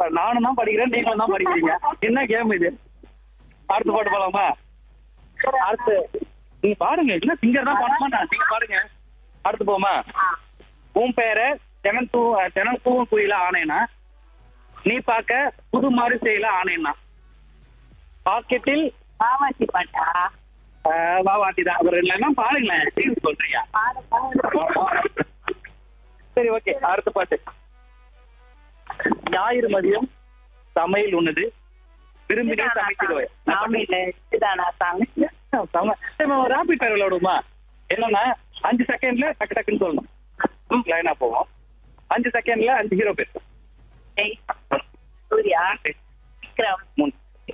நானும் தான் படிக்கிறேன், நீங்களும் தான் படிக்கிறீங்க. என்ன கேம் இது? அடுத்து பாட்டு போலாமா? அடுத்து நீங்க பாருங்க, என்ன சிங்கர் தான் பாடணுமா? நீங்க பாருங்க. அடுத்து போமா? உன் பேரை தினம் குயில ஆனேனா, நீ பார்க்க புது மாதிரி செய்யல ஆனேனா, பாக்கெட்டில் பாவாசி பாட்டா? வாவாட்டி தான். ஒரு இல்லைன்னா பாருங்களேன், சொல்றீங்க. சரி, ஓகே. அடுத்த பாட்டு. ஞாயிறு மதியம் சமையல் உண்ணது, விரும்பினே சமைச்சிடுவேன். Rapid fire விளையாடுமா? என்னன்னா 5 செகண்ட்ல டக்கு டக்குன்னு சொல்லணும். லைனா போவோம். 5 செகண்ட்ல 5 ஹீரோ பேர். Surya, Vikram, 3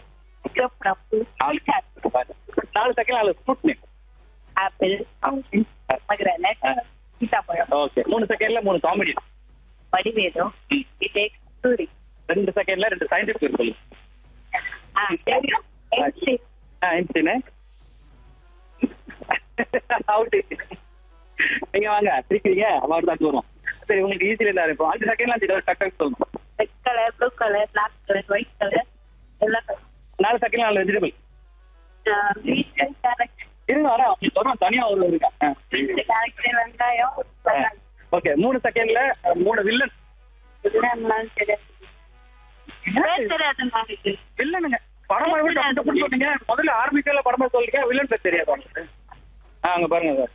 4 second 4 fruit name. Apple, மகரநட், சீதாப்பழம். Okay. 3 செகண்ட்ல 3 காமெடி. வடிவேதம், விவேக், சூரி. 2 செகண்ட்ல 2 சயின்டிஸ்ட் பேர் சொல்லு. நீங்க வாங்க, சிரிக்கிறீங்க, அவார்டு தான் வரும். சரி, உங்களுக்கு ஈஸியில இருந்தா இருக்கும். 5 செகண்ட்ல 5 டக்கு சொல்லணும். Red colour, blue colour, black colour, white colour, எல்லா கலர். 4 செகண்ட்ல 4 வெஜிடபிள். இருங்க, வர உங்களுக்கு வரும். தனியா ஒரு இருக்கா? வெங்காயம். ஓகே. 3 செகண்ட்ல 3 வில்லன். வில்லனுங்க படமா சொன்னீங்க. முதல்ல ஆரம்பிக்கல படமா சொல்றீங்க, வில்லன் பேர் தெரியாது உங்களுக்கு. அங்க பாருங்க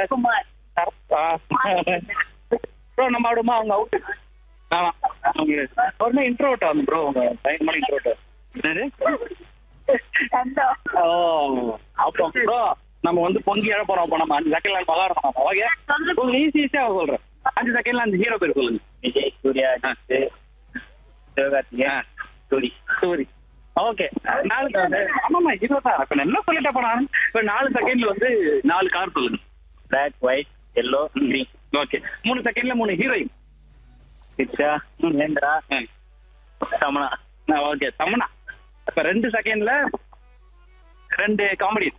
ப்ரோ, நம்ம ஆடுமா? அவங்க அவுட். ஆமா, அவங்க இன்ட்ரோட் ஆகும் ப்ரோ. உங்க டைம் மணி இன்ட்ரோட். ஓ, அப்போ ப்ரோ நம்ம வந்து பொங்கி எழ போறோம். நம்ம 5 செகண்ட்ல பகாரம். ஓகே, ஈஸியா சொல்றேன். 5 செகண்ட்ல 5 ஹீரோ பேர் சொல்லுங்க. விஜய், சூர்யா, சிவகார்த்திகேயன், சூரி. ஓகே. 4 ஆமாமா, இதுதான். இப்ப என்ன சொல்லிட்டே போனாலும் இப்ப 4 செகண்ட்ல வந்து 4 கார் சொல்லுங்க. Black, white, yellow, green. Okay. 3 செகண்ட்ல 3 ஹீரோயின். சிக்ஷா, மகேந்திரா, தமனா. ஓகே, தமனா. இப்ப 2 செகண்ட்ல 2 காமெடி.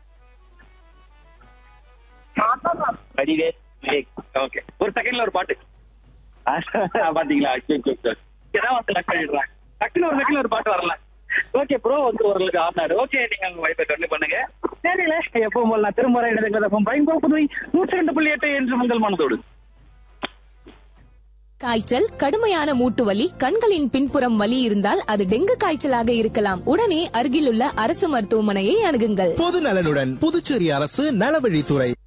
வடிவேல், விவேக். ஓகே. 1 செகண்ட்ல ஒரு பாட்டு. பாத்தீங்களா? ஏதாவது வந்து டக்குறாங்க. டக்குன்னு 1 செகண்ட்ல ஒரு பாட்டு வரல. ஓகே ப்ரோ, வந்து ஓரளவுக்கு ஆனாரு. ஓகே, நீங்க உங்க வைப்பை கண்டிப்பா பண்ணுங்க. சரியில்ல, எப்பவும் போல நான் திருமுறை புதுவை 102.8 என்று உங்கள் மனதோடு. காய்ச்சல், கடுமையான மூட்டு வலி, கண்களின் பின்புறம் வலி இருந்தால் அது டெங்கு காய்ச்சலாக இருக்கலாம். உடனே அருகிலுள்ள அரசு மருத்துவமனையை அணுகுங்கள். பொது நலனுடன் புதுச்சேரி அரசு நலவழித்துறை.